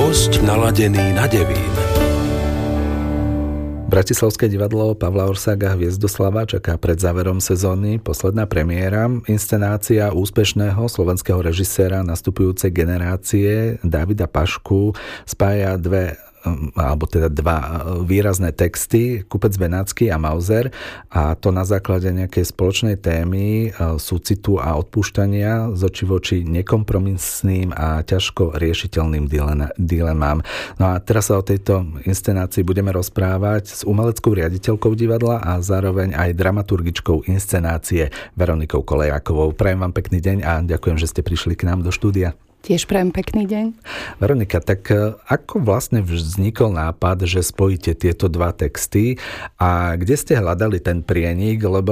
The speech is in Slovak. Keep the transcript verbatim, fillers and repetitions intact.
host naladený na Devín. Bratislavské divadlo Pavla Orsága Hviezdoslava čaká pred záverom sezóny posledná premiéra. Inscenácia úspešného slovenského režiséra nastupujúcej generácie Davida Pašku spája dve alebo teda dva výrazné texty, Kupec Benátsky a Mauser, a to na základe nejakej spoločnej témy súcitu a odpúšťania z očí voči nekompromisným a ťažko riešiteľným dilemám. No a teraz sa o tejto inscenácii budeme rozprávať s umeleckou riaditeľkou divadla a zároveň aj dramaturgičkou inscenácie Veronikou Kolejákovou. Prajem vám pekný deň a ďakujem, že ste prišli k nám do štúdia. Tiež prajem pekný deň. Veronika, tak ako vlastne vznikol nápad, že spojíte tieto dva texty a kde ste hľadali ten prienik, lebo